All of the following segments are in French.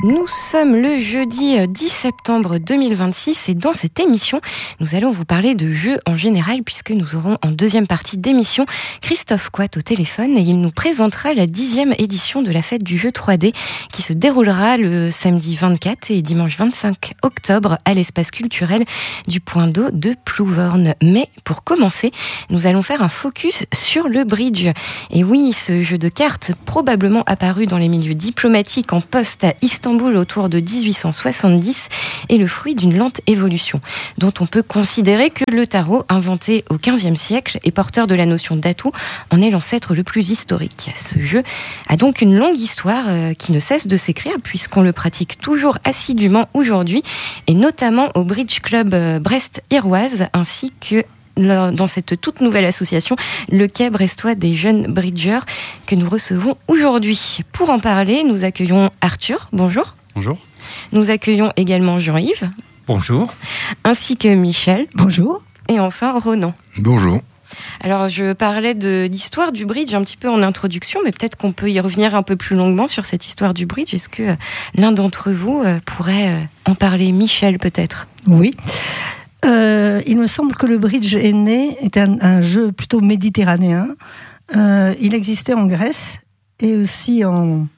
Nous sommes le jeudi 10 septembre 2026 et dans cette émission, nous allons vous parler de jeux en général puisque nous aurons en deuxième partie d'émission Christophe Coite au téléphone et il nous présentera la 10e édition de la fête du jeu 3D qui se déroulera le samedi 24 et dimanche 25 octobre à l'espace culturel du Point d'eau de Plouvorne. Mais pour commencer, nous allons faire un focus sur le bridge. Et oui, ce jeu de cartes, probablement apparu dans les milieux diplomatiques en poste à Istanbul autour de 1870, est le fruit d'une lente évolution, dont on peut considérer que le tarot, inventé au XVe siècle et porteur de la notion d'atout, en est l'ancêtre le plus historique. Ce jeu a donc une longue histoire qui ne cesse de s'écrire, puisqu'on le pratique toujours assidûment aujourd'hui, et notamment au Bridge Club Brest-Iroise, ainsi que dans cette toute nouvelle association, le Quai brestois des jeunes bridgeurs, que nous recevons aujourd'hui. Pour en parler, nous accueillons Arthur, bonjour. Bonjour. Nous accueillons également Jean-Yves. Bonjour. Ainsi que Michel. Bonjour. Et enfin Ronan. Bonjour. Alors, je parlais de l'histoire du bridge un petit peu en introduction, mais peut-être qu'on peut y revenir un peu plus longuement sur cette histoire du bridge. Est-ce que l'un d'entre vous pourrait en parler? Michel, peut-être? Oui. Il me semble que le bridge est un jeu plutôt méditerranéen. Il existait en Grèce et aussi en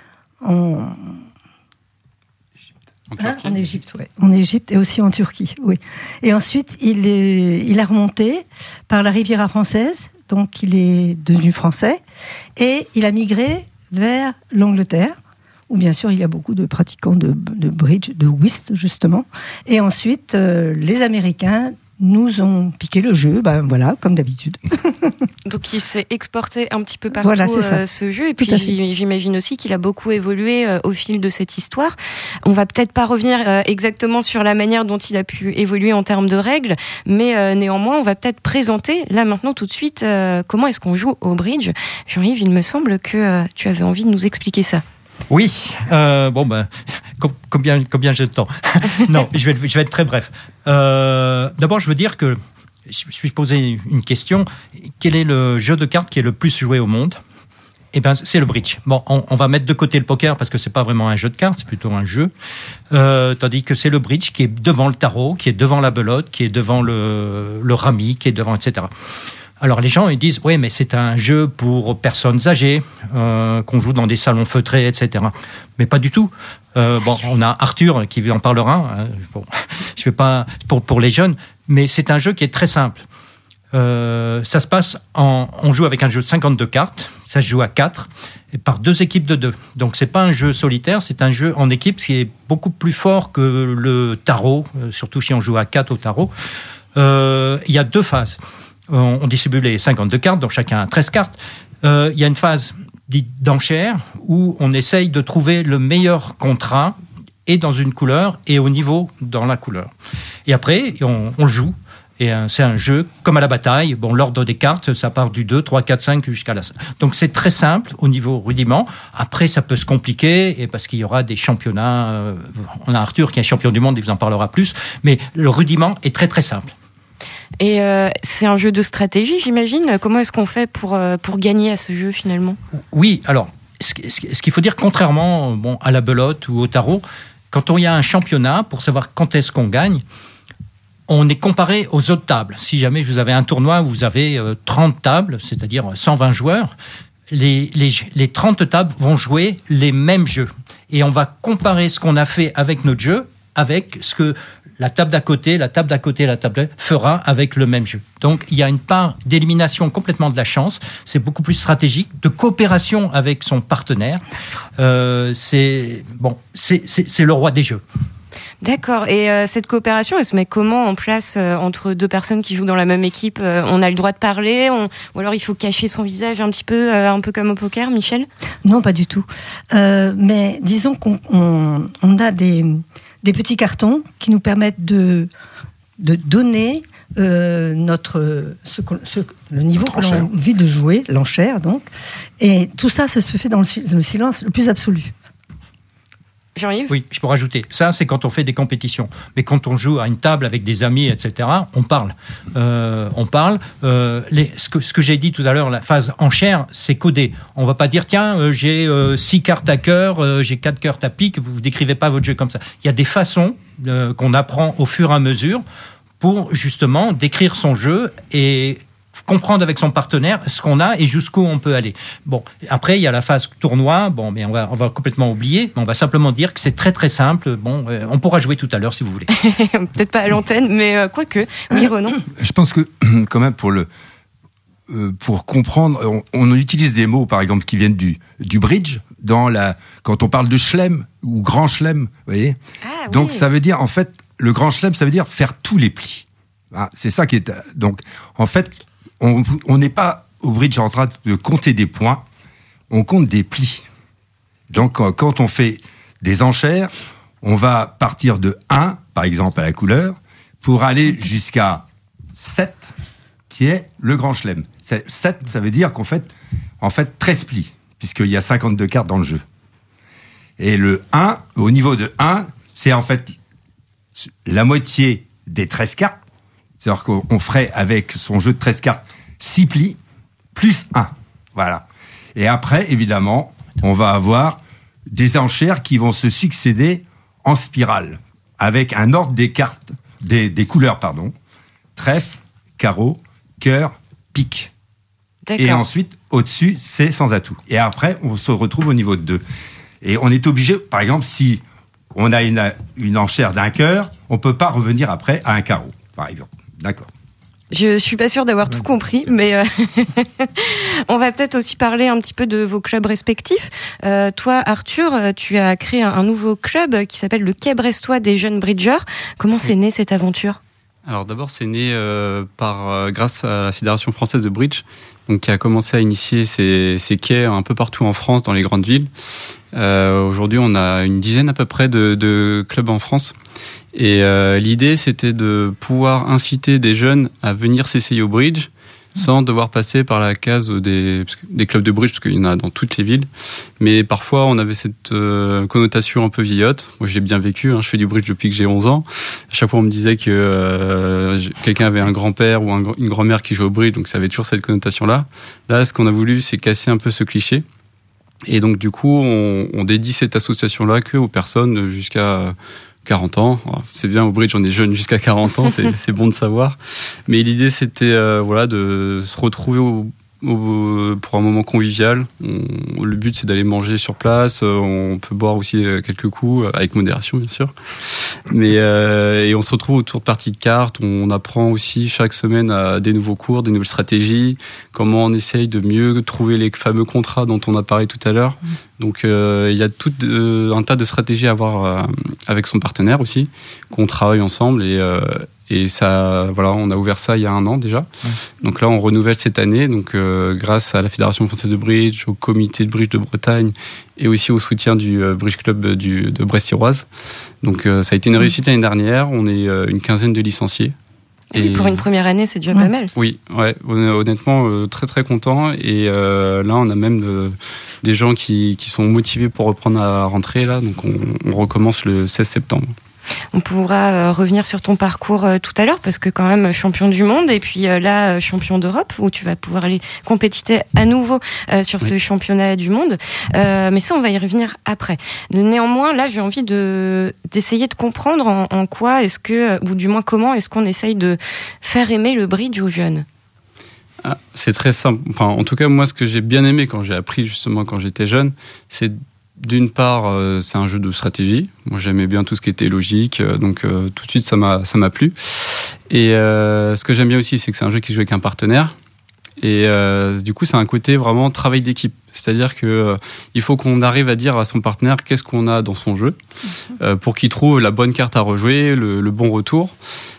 Égypte, ouais. En Égypte et aussi en Turquie, oui. Et ensuite, il a remonté par la Riviera française, donc il est devenu français, et il a migré vers l'Angleterre, où bien sûr il y a beaucoup de pratiquants de bridge, de whist justement. Et ensuite, les Américains nous ont piqué le jeu, voilà, comme d'habitude. Donc il s'est exporté un petit peu partout, voilà, c'est ça. Ce jeu, et puis j'imagine aussi qu'il a beaucoup évolué au fil de cette histoire. On va peut-être pas revenir exactement sur la manière dont il a pu évoluer en termes de règles, mais néanmoins on va peut-être présenter là maintenant tout de suite comment est-ce qu'on joue au bridge. Jean-Yves, il me semble que tu avais envie de nous expliquer ça. Oui, combien j'ai de temps? Non, je vais être très bref. D'abord, je veux dire que je suis posé une question. Quel est le jeu de cartes qui est le plus joué au monde? Eh bien, c'est le bridge. Bon, on va mettre de côté le poker parce que c'est pas vraiment un jeu de cartes, c'est plutôt un jeu. Tandis que c'est le bridge qui est devant le tarot, qui est devant la belote, qui est devant le rami, qui est devant, etc. Alors les gens ils disent oui mais c'est un jeu pour personnes âgées qu'on joue dans des salons feutrés, etc. Mais pas du tout. On a Arthur qui en parlera. Je vais pas pour les jeunes, mais c'est un jeu qui est très simple. Ça se passe on joue avec un jeu de 52 cartes. Ça se joue à 4 et par 2 équipes de 2. Donc c'est pas un jeu solitaire, c'est un jeu en équipe, ce qui est beaucoup plus fort que le tarot, surtout si on joue à 4 au tarot. Il y a 2 phases. On distribue les 52 cartes, donc chacun a 13 cartes. Il y a une phase dite d'enchère où on essaye de trouver le meilleur contrat et dans une couleur et au niveau dans la couleur. Et après, on joue. Et c'est un jeu comme à la bataille. Bon, l'ordre des cartes, ça part du 2, 3, 4, 5 jusqu'à la 5. Donc c'est très simple au niveau rudiment. Après, ça peut se compliquer et parce qu'il y aura des championnats. On a Arthur qui est champion du monde, il vous en parlera plus. Mais le rudiment est très très simple. Et c'est un jeu de stratégie, j'imagine. Comment est-ce qu'on fait pour gagner à ce jeu, finalement? Oui, alors, ce qu'il faut dire, contrairement à la belote ou au tarot, quand il y a un championnat, pour savoir quand est-ce qu'on gagne, on est comparé aux autres tables. Si jamais vous avez un tournoi où vous avez 30 tables, c'est-à-dire 120 joueurs, les 30 tables vont jouer les mêmes jeux. Et on va comparer ce qu'on a fait avec notre jeu avec ce que la table d'à côté, la table fera avec le même jeu. Donc, il y a une part d'élimination complètement de la chance. C'est beaucoup plus stratégique, de coopération avec son partenaire. C'est le roi des jeux. D'accord. Et cette coopération, elle se met comment en place entre 2 personnes qui jouent dans la même équipe? On a le droit de parler, ou alors il faut cacher son visage un peu comme au poker, Michel? Non, pas du tout. Mais disons qu'on a des petits cartons qui nous permettent de donner le niveau que l'on a envie de jouer, l'enchère donc. Et tout ça se fait dans le silence le plus absolu. Jean-Yves ? Oui, je peux rajouter. Ça, c'est quand on fait des compétitions. Mais quand on joue à une table avec des amis, etc., on parle. Ce que j'ai dit tout à l'heure, la phase enchère, c'est codé. On va pas dire, tiens, j'ai 6 cartes à cœur, j'ai 4 cartes à pique, vous décrivez pas votre jeu comme ça. Il y a des façons qu'on apprend au fur et à mesure pour justement décrire son jeu et comprendre avec son partenaire ce qu'on a et jusqu'où on peut aller. Bon, après il y a la phase tournoi. Bon, mais on va complètement oublier. Mais on va simplement dire que c'est très très simple. Bon, on pourra jouer tout à l'heure si vous voulez. Peut-être pas à l'antenne, mais quoique. Oui, Renan. Je pense que quand même pour comprendre, on utilise des mots par exemple qui viennent du bridge quand on parle de chelem ou grand chelem, vous voyez. Ah, donc oui. ça veut dire en fait le grand chelem, ça veut dire faire tous les plis. Ah, c'est ça qui est donc en fait. On n'est pas au bridge en train de compter des points, on compte des plis. Donc, quand on fait des enchères, on va partir de 1, par exemple, à la couleur, pour aller jusqu'à 7, qui est le grand chelem. 7, ça veut dire qu'en fait 13 plis, puisqu'il y a 52 cartes dans le jeu. Et le 1, au niveau de 1, c'est en fait la moitié des 13 cartes. C'est-à-dire qu'on ferait avec son jeu de 13 cartes 6 plis plus 1. Voilà. Et après, évidemment, on va avoir des enchères qui vont se succéder en spirale, avec un ordre des cartes, des couleurs, pardon. Trèfle, carreau, cœur, pique. D'accord. Et ensuite, au-dessus, c'est sans atout. Et après, on se retrouve au niveau de 2. Et on est obligé, par exemple, si on a une enchère d'un cœur, on ne peut pas revenir après à un carreau, par exemple. D'accord. Je suis pas sûre d'avoir tout compris, mais on va peut-être aussi parler un petit peu de vos clubs respectifs. Toi, Arthur, tu as créé un nouveau club qui s'appelle le Quai Brestois des jeunes bridgeurs. Comment c'est né cette aventure ? Alors d'abord, c'est né grâce à la Fédération française de bridge, donc qui a commencé à initier ces quais un peu partout en France, dans les grandes villes. Aujourd'hui, on a une dizaine à peu près de clubs en France. Et l'idée, c'était de pouvoir inciter des jeunes à venir s'essayer au bridge sans devoir passer par la case des clubs de bridge, parce qu'il y en a dans toutes les villes. Mais parfois, on avait cette connotation un peu vieillotte. Moi, je l'ai bien vécu, je fais du bridge depuis que j'ai 11 ans. À chaque fois, on me disait que quelqu'un avait un grand-père ou une grand-mère qui jouait au bridge, donc ça avait toujours cette connotation-là. Là, ce qu'on a voulu, c'est casser un peu ce cliché. Et donc, du coup, on dédie cette association-là qu'aux personnes jusqu'à 40 ans. C'est bien, au bridge, on est jeune jusqu'à 40 ans, c'est bon de savoir. Mais l'idée, c'était de se retrouver pour un moment convivial. Le but, c'est d'aller manger sur place. On peut boire aussi quelques coups, avec modération, bien sûr. Mais et on se retrouve autour de parties de cartes. On apprend aussi chaque semaine à des nouveaux cours, des nouvelles stratégies, comment on essaye de mieux trouver les fameux contrats dont on a parlé tout à l'heure. Donc il y a tout un tas de stratégies à avoir avec son partenaire aussi, qu'on travaille ensemble et ça, voilà, on a ouvert ça il y a 1 an déjà. Ouais. Donc là, on renouvelle cette année. Donc grâce à la Fédération française de bridge, au comité de bridge de Bretagne et aussi au soutien du bridge club de Brest-Siroise. Donc ça a été une réussite l'année dernière. On est une quinzaine de licenciés. Et pour une première année, c'est déjà pas mal. Oui, ouais, honnêtement, très très content. Et là, on a même des gens qui sont motivés pour reprendre à la rentrée. Là, donc on recommence le 16 septembre. On pourra revenir sur ton parcours tout à l'heure, parce que quand même champion du monde et puis là champion d'Europe, où tu vas pouvoir aller compétiter à nouveau sur ce championnat du monde. Mais ça, on va y revenir après. Néanmoins, là, j'ai envie d'essayer de comprendre en quoi est-ce que, ou du moins comment est-ce qu'on essaye de faire aimer le bridge aux jeunes. C'est très simple. Enfin, en tout cas, moi, ce que j'ai bien aimé quand j'ai appris justement quand j'étais jeune, c'est d'une part, c'est un jeu de stratégie. Moi, j'aimais bien tout ce qui était logique, donc tout de suite, ça m'a plu. Et ce que j'aime bien aussi, c'est que c'est un jeu qui se joue avec un partenaire. Et du coup, c'est un côté vraiment travail d'équipe. C'est-à-dire que il faut qu'on arrive à dire à son partenaire qu'est-ce qu'on a dans son jeu, pour qu'il trouve la bonne carte à rejouer, le bon retour.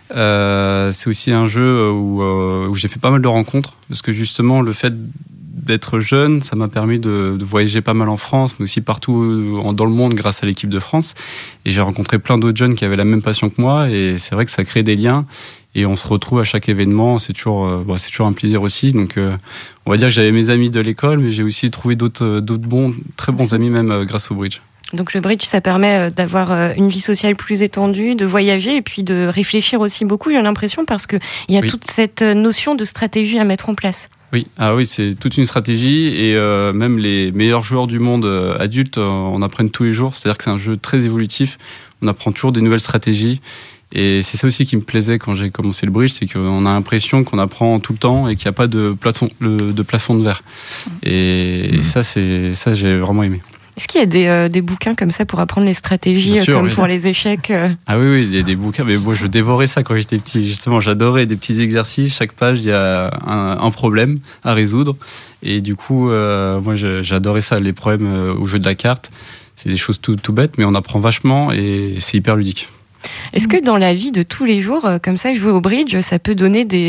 C'est aussi un jeu où j'ai fait pas mal de rencontres, parce que justement, le fait d'être jeune, ça m'a permis de voyager pas mal en France, mais aussi partout dans le monde grâce à l'équipe de France. Et j'ai rencontré plein d'autres jeunes qui avaient la même passion que moi, et c'est vrai que ça crée des liens. Et on se retrouve à chaque événement, c'est toujours un plaisir aussi. Donc, on va dire que j'avais mes amis de l'école, mais j'ai aussi trouvé d'autres très bons amis même grâce au bridge. Donc le bridge, ça permet d'avoir une vie sociale plus étendue, de voyager et puis de réfléchir aussi beaucoup, j'ai l'impression, parce qu'il y a toute cette notion de stratégie à mettre en place. Oui, c'est toute une stratégie et même les meilleurs joueurs du monde adultes en apprennent tous les jours. C'est-à-dire que c'est un jeu très évolutif. On apprend toujours des nouvelles stratégies. Et c'est ça aussi qui me plaisait quand j'ai commencé le bridge, c'est qu'on a l'impression qu'on apprend tout le temps et qu'il n'y a pas de plafond de verre. Et ça, j'ai vraiment aimé. Est-ce qu'il y a des bouquins comme ça pour apprendre les stratégies, comme pour les échecs Ah oui, il y a des bouquins, mais moi je dévorais ça quand j'étais petit. Justement, j'adorais des petits exercices. Chaque page, il y a un problème à résoudre. Et du coup, moi j'adorais ça, les problèmes au jeu de la carte. C'est des choses tout bêtes, mais on apprend vachement et c'est hyper ludique. Est-ce que dans la vie de tous les jours, comme ça, jouer au bridge, ça peut donner des